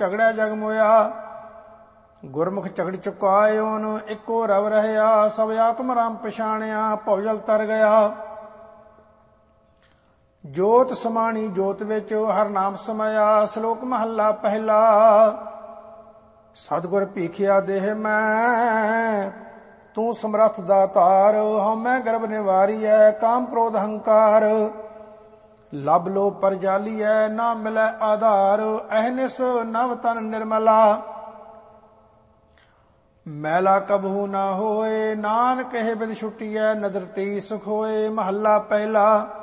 ਝਗੜਿਆ ਜਗ ਮੋਇਆ। ਗੁਰਮੁਖ ਝਗੜ ਚੁਕਾਇਓਨ ਇੱਕੋ ਰਵ ਰਹਿਆ। ਸਭ ਆਤਮ ਰਾਮ ਪਛਾਣਿਆ ਭਉ ਜਲ ਤਰ ਗਿਆ। ਜੋਤ ਸਮਾਣੀ ਜੋਤ ਵਿੱਚ ਹਰ ਨਾਮ ਸਮਾਇਆ। ਸ਼ਲੋਕ ਮਹੱਲਾ ਪਹਿਲਾ। ਸਤਿਗੁਰ ਭੀਖਿਆ ਦੇਹ ਮੈਂ ਤੂੰ ਸਮਰੱਥ ਦਾਤਾਰ। ਹਉਮੈ ਗਰਭ ਨਿਵਾਰੀਐ ਕਾਮ ਕ੍ਰੋਧ ਹੰਕਾਰ। ਲਬ ਲੋ ਪਰ ਜਾਲੀਐ ਨਾ ਮਿਲੈ ਆਧਾਰ। ਅਹਨਿਸ ਨਵ ਤਨ ਨਿਰਮਲਾ ਮੈਲਾ ਕਬਹੂ ਨਾ ਹੋਏ। ਨਾਨਕ ਇਹ ਬਿਦ ਛੁਟੀਐ ਨਦਰ ਤੀ ਸੁਖ ਹੋਏ। ਮਹੱਲਾ ਪਹਿਲਾ।